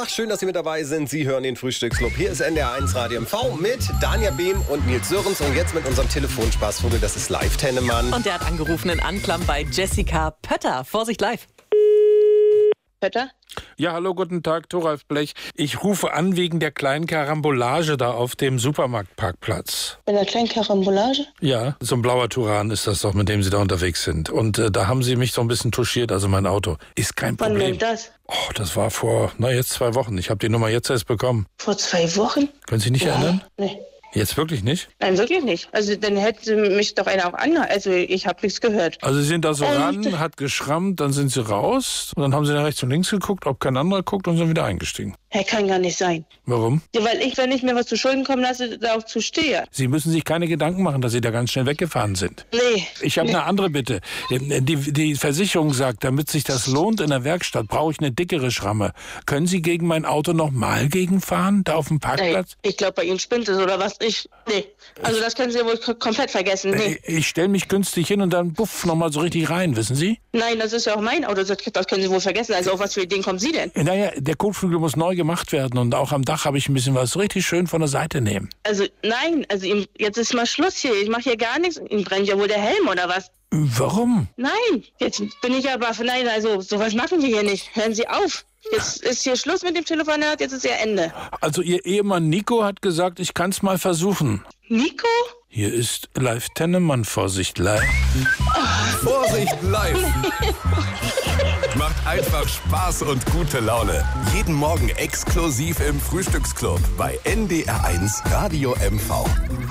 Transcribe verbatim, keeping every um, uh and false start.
Tag, schön, dass Sie mit dabei sind. Sie hören den Frühstücksclub. Hier ist N D R eins Radio M V mit Danja Behm und Nils Sörens. Und jetzt mit unserem Telefonspaßvogel, das ist Live Tennemann. Und der hat angerufen in Anklam bei Jessica Pötter. Vorsicht, live. Pötter? Ja, hallo, guten Tag, Thoralf Blech. Ich rufe an wegen der kleinen Karambolage da auf dem Supermarktparkplatz. Bei der kleinen Karambolage? Ja, so ein blauer Turan ist das doch, mit dem Sie da unterwegs sind. Und äh, da haben Sie mich so ein bisschen touchiert, also mein Auto. Ist kein Problem. Wann denn das? Oh, das war vor, na jetzt zwei Wochen. Ich habe die Nummer jetzt erst bekommen. Vor zwei Wochen? Können Sie sich nicht Ja. erinnern? Nee. Jetzt wirklich nicht? Nein, wirklich nicht. Also dann hätte mich doch einer auch angehalten. Also ich habe nichts gehört. Also Sie sind da so Ähm, ran, hat geschrammt, dann sind Sie raus und dann haben Sie nach rechts und links geguckt, ob kein anderer guckt und sind wieder eingestiegen. Herr, kann gar nicht sein. Warum? Ja, weil ich, wenn ich mir was zu Schulden kommen lasse, da auch zu stehe. Sie müssen sich keine Gedanken machen, dass Sie da ganz schnell weggefahren sind. Nee. Ich habe eine andere Bitte. Die, die Versicherung sagt, damit sich das lohnt in der Werkstatt, brauche ich eine dickere Schramme. Können Sie gegen mein Auto nochmal gegenfahren, da auf dem Nee. Parkplatz? Ich glaube, bei Ihnen spinnt es oder was? Ich, nee. Also das können Sie wohl k- komplett vergessen. Nee. Ich, ich stelle mich günstig hin und dann buff nochmal so richtig rein, wissen Sie? Nein, das ist ja auch mein Auto. Das, das können Sie wohl vergessen. Also auf was für Ideen kommen Sie denn? Naja, der Kotflügel muss neu gemacht werden und auch am Dach habe ich ein bisschen was richtig schön von der Seite nehmen. Also nein, also ihm, jetzt ist mal Schluss hier. Ich mache hier gar nichts. Ihm brennt ja wohl der Helm oder was? Warum? Nein, jetzt bin ich aber, nein, also sowas machen wir hier nicht. Hören Sie auf. Jetzt ist hier Schluss mit dem Telefonat, jetzt ist ja Ende. Also Ihr Ehemann Nico hat gesagt, ich kann es mal versuchen. Nico? Hier ist Live Tennemann, Vorsicht, live. Vorsicht, live. Macht einfach Spaß und gute Laune. Jeden Morgen exklusiv im Frühstücksclub bei N D R eins Radio M V.